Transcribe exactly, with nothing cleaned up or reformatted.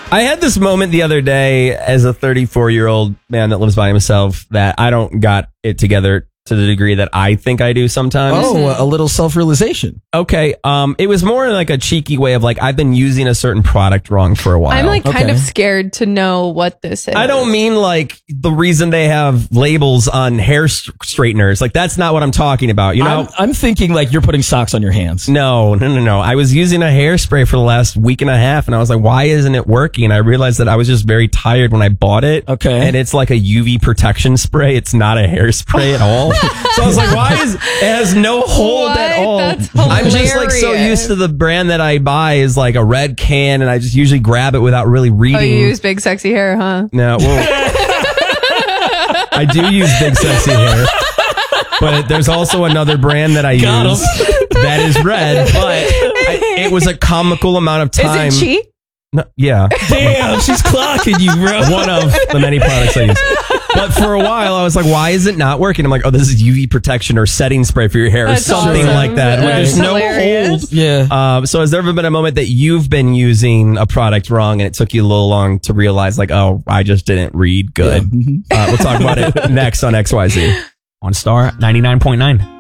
I had this moment the other day as a thirty-four-year-old man that lives by himself that I don't got it together to the degree that I think I do sometimes. Oh, a little self-realization. Okay. Um, it was more like a cheeky way of like, I've been using a certain product wrong for a while. I'm like kind Okay. of scared to know what this is. I don't mean like the reason they have labels on hair st- straighteners. Like that's not what I'm talking about. You know, I'm, I'm thinking like you're putting socks on your hands. no, no, no, no. I was using a hairspray for the last week and a half and I was like, why isn't it working? And I realized that I was just very tired when I bought it. Okay. And it's like a U V protection spray. It's not a hairspray at all. So I was like, why is, it has no hold What? at all. That's I'm just like so hilarious. used to the brand that I buy is like a red can and I just usually grab it without really reading. Oh, you use big sexy hair, huh? No, well, I do use big sexy hair, but there's also another brand that I Got use 'em. that is red, but I, it was a comical amount of time. Is it cheap? No, yeah, Damn, she's clocking you, bro. one of the many products I use. But for a while, I was like, why is it not working? I'm like, oh, this is U V protection or setting spray for your hair That's or something awesome. like that. Like, That's there's no hilarious. hold. Yeah. Um, so has there ever been a moment that you've been using a product wrong and it took you a little long to realize like, oh, I just didn't read good? Uh, we'll talk about it next on X Y Z. On Star ninety-nine point nine.